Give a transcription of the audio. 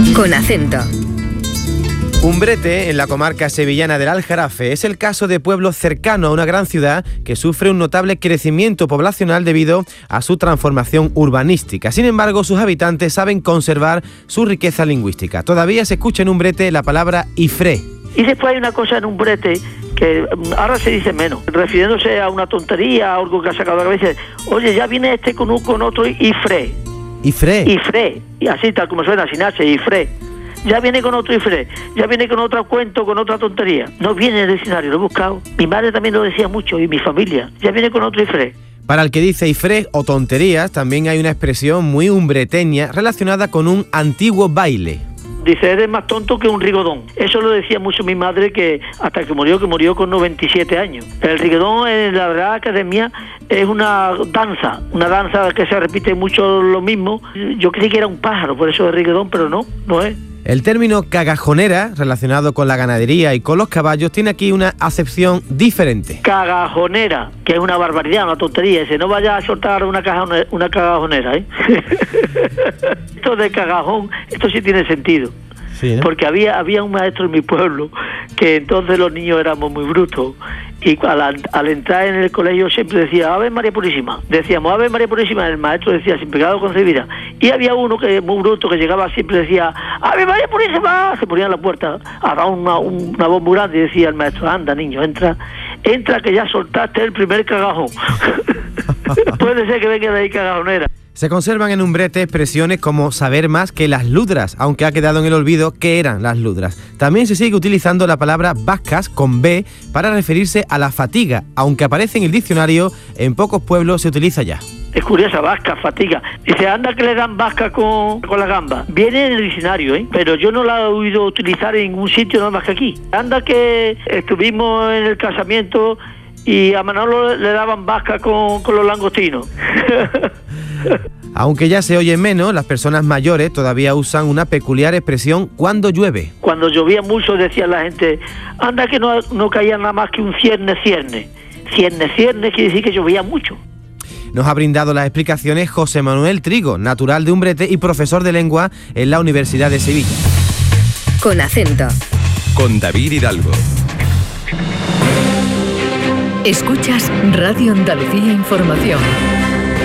Con acento. Umbrete, en la comarca sevillana del Aljarafe, es el caso de pueblo cercano a una gran ciudad que sufre un notable crecimiento poblacional debido a su transformación urbanística. Sin embargo, sus habitantes saben conservar su riqueza lingüística. Todavía se escucha en Umbrete la palabra ifré. Y después hay una cosa en Umbrete que ahora se dice menos, refiriéndose a una tontería, a algo que ha sacado de la cabeza. Oye, ya viene este con otro ifré. ¿Ifré? Ifré, y así tal como suena, sin H, ifré. Ya viene con otro ifré, ya viene con otro cuento, con otra tontería. No viene en el diccionario, lo he buscado. Mi madre también lo decía mucho, y mi familia. Ya viene con otro ifré. Para el que dice ifré o tonterías, también hay una expresión muy umbreteña relacionada con un antiguo baile. Dice, eres más tonto que un rigodón. Eso lo decía mucho mi madre, que hasta que murió con 97 años. El rigodón, en la Real Academia, es una danza que se repite mucho lo mismo. Yo creí que era un pájaro, por eso es rigodón, pero no es. El término cagajonera, relacionado con la ganadería y con los caballos, tiene aquí una acepción diferente. Cagajonera, que es una barbaridad, una tontería. Dice, no vaya a soltar una cagajonera, ¿eh? Esto de cagajón, esto sí tiene sentido. Sí, ¿no? Porque había un maestro en mi pueblo que entonces los niños éramos muy brutos y al entrar en el colegio siempre decía Ave María Purísima. Decíamos Ave María Purísima, el maestro decía sin pecado concebida. Y había uno que muy bruto que llegaba siempre decía Ave María Purísima. Se ponía en la puerta a dar una voz muy grande y decía el maestro, anda niño, entra que ya soltaste el primer cagajón. Puede ser que venga de ahí cagajonera. Se conservan en Umbrete expresiones como saber más que las ludras, aunque ha quedado en el olvido qué eran las ludras. También se sigue utilizando la palabra vascas con B para referirse a la fatiga, aunque aparece en el diccionario, en pocos pueblos se utiliza ya. Es curiosa, vasca, fatiga. Dice, anda que le dan vasca con la gamba. Viene en el diccionario, pero yo no la he oído utilizar en ningún sitio nada más que aquí. Anda que estuvimos en el casamiento y a Manolo le daban vasca con los langostinos. Aunque ya se oye menos, las personas mayores todavía usan una peculiar expresión cuando llueve. Cuando llovía mucho decía la gente, anda que no caía nada más que un cierne. Cierne quiere decir que llovía mucho. Nos ha brindado las explicaciones José Manuel Trigo, natural de Umbrete y profesor de lengua en la Universidad de Sevilla. Con acento. Con David Hidalgo. Escuchas Radio Andalucía Información.